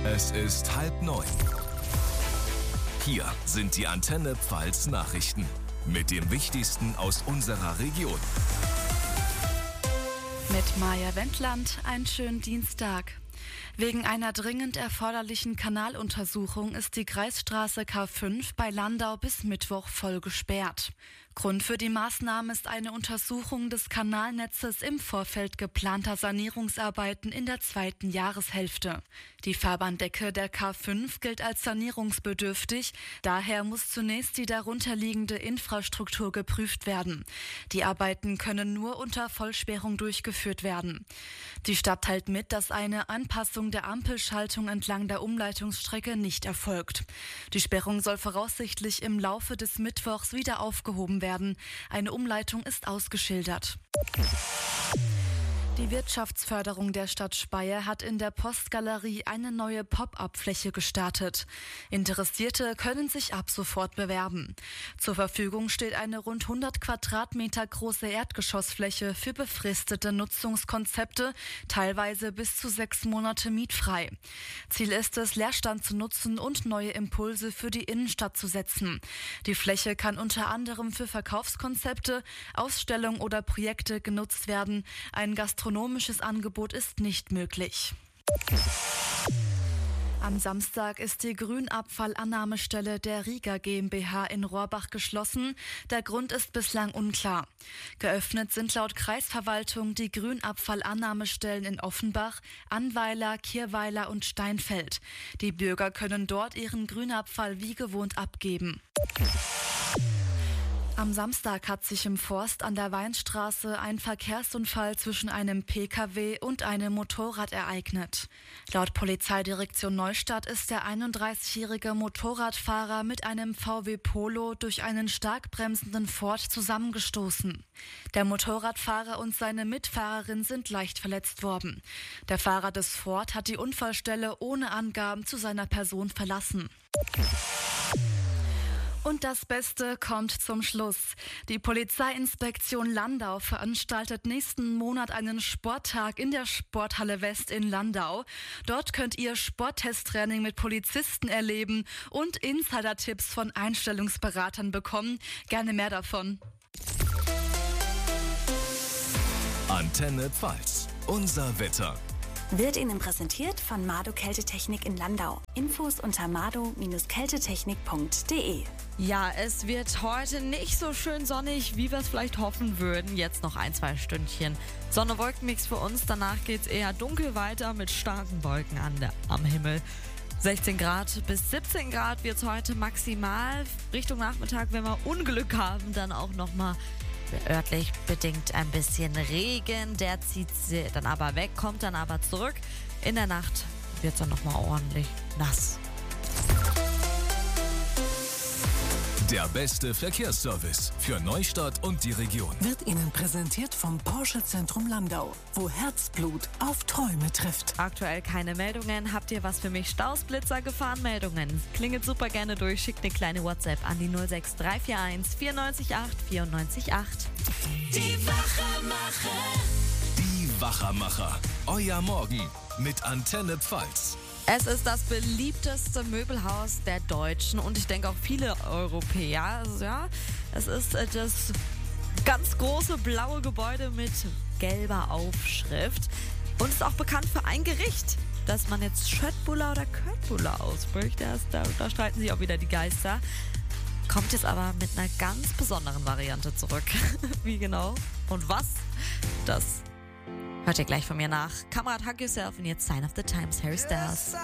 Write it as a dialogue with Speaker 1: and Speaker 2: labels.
Speaker 1: Es ist 8:30. Hier sind die Antenne Pfalz Nachrichten mit dem Wichtigsten aus unserer Region.
Speaker 2: Mit Maja Wendland, einen schönen Dienstag. Wegen einer dringend erforderlichen Kanaluntersuchung ist die Kreisstraße K5 bei Landau bis Mittwoch voll gesperrt. Grund für die Maßnahme ist eine Untersuchung des Kanalnetzes im Vorfeld geplanter Sanierungsarbeiten in der zweiten Jahreshälfte. Die Fahrbahndecke der K5 gilt als sanierungsbedürftig, daher muss zunächst die darunterliegende Infrastruktur geprüft werden. Die Arbeiten können nur unter Vollsperrung durchgeführt werden. Die Stadt teilt mit, dass eine Anpassung der Ampelschaltung entlang der Umleitungsstrecke nicht erfolgt. Die Sperrung soll voraussichtlich im Laufe des Mittwochs wieder aufgehoben werden. Eine Umleitung ist ausgeschildert. Die Wirtschaftsförderung der Stadt Speyer hat in der Postgalerie eine neue Pop-up-Fläche gestartet. Interessierte können sich ab sofort bewerben. Zur Verfügung steht eine rund 100 Quadratmeter große Erdgeschossfläche für befristete Nutzungskonzepte, teilweise bis zu 6 Monate mietfrei. Ziel ist es, Leerstand zu nutzen und neue Impulse für die Innenstadt zu setzen. Die Fläche kann unter anderem für Verkaufskonzepte, Ausstellungen oder Projekte genutzt werden. Ein gastronomisches Angebot ist nicht möglich. Am Samstag ist die Grünabfallannahmestelle der Riga GmbH in Rohrbach geschlossen. Der Grund ist bislang unklar. Geöffnet sind laut Kreisverwaltung die Grünabfallannahmestellen in Offenbach, Annweiler, Kirweiler und Steinfeld. Die Bürger können dort ihren Grünabfall wie gewohnt abgeben. Am Samstag hat sich im Forst an der Weinstraße ein Verkehrsunfall zwischen einem Pkw und einem Motorrad ereignet. Laut Polizeidirektion Neustadt ist der 31-jährige Motorradfahrer mit einem VW Polo durch einen stark bremsenden Ford zusammengestoßen. Der Motorradfahrer und seine Mitfahrerin sind leicht verletzt worden. Der Fahrer des Ford hat die Unfallstelle ohne Angaben zu seiner Person verlassen. Und das Beste kommt zum Schluss. Die Polizeiinspektion Landau veranstaltet nächsten Monat einen Sporttag in der Sporthalle West in Landau. Dort könnt ihr Sporttesttraining mit Polizisten erleben und Insider-Tipps von Einstellungsberatern bekommen. Gerne mehr davon.
Speaker 1: Antenne Pfalz, unser Wetter.
Speaker 3: Wird Ihnen präsentiert von Mado Kältetechnik in Landau. Infos unter mado-kältetechnik.de.
Speaker 4: Ja, es wird heute nicht so schön sonnig, wie wir es vielleicht hoffen würden. Jetzt noch 1-2 Stündchen Sonne-Wolkenmix für uns. Danach geht's eher dunkel weiter mit starken Wolken am Himmel. 16 Grad bis 17 Grad wird's heute maximal. Richtung Nachmittag, wenn wir Unglück haben, dann auch nochmal örtlich bedingt ein bisschen Regen. Der zieht dann aber weg, kommt dann aber zurück. In der Nacht wird's dann nochmal ordentlich nass.
Speaker 1: Der beste Verkehrsservice für Neustadt und die Region.
Speaker 5: Wird Ihnen präsentiert vom Porsche Zentrum Landau, wo Herzblut auf Träume trifft.
Speaker 4: Aktuell keine Meldungen. Habt ihr was für mich? Staus, Blitzer, Gefahrenmeldungen? Klingelt super gerne durch. Schickt eine kleine WhatsApp an die 06341 94 8 94 8.
Speaker 6: Die Wachermacher.
Speaker 1: Die Wachermacher. Euer Morgen mit Antenne Pfalz.
Speaker 4: Es ist das beliebteste Möbelhaus der Deutschen und ich denke auch viele Europäer. Also ja, es ist das ganz große blaue Gebäude mit gelber Aufschrift und ist auch bekannt für ein Gericht, das man jetzt Schöttbullar oder Köttbullar ausspricht. Da streiten sich auch wieder die Geister. Kommt jetzt aber mit einer ganz besonderen Variante zurück. Wie genau und was? Das hört ihr gleich von mir nach. Kamerad, hug yourself und jetzt Sign of the Times, Harry Styles.